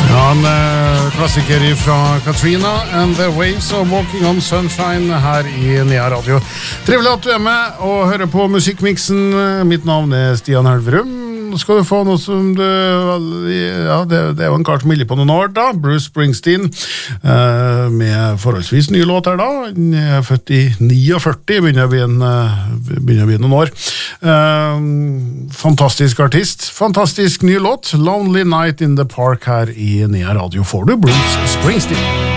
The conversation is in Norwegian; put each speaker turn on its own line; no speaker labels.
Ja, en klassiker fra Katrina and the Waves of Walking on Sunshine her i Nea Radio. Trivelig at du med og hører på Musikkmiksen. Mitt navn Stian Helverum. Skal du få noe som du... Ja, det jo en kart millig på noen år da. Bruce Springsteen med forholdsvis nye låt her da. Han født i 49, begynner å bli noen år. Fantastisk artist, fantastisk ny låt. Lonely Night in the Park her i Nea Radio får du Bruce Springsteen.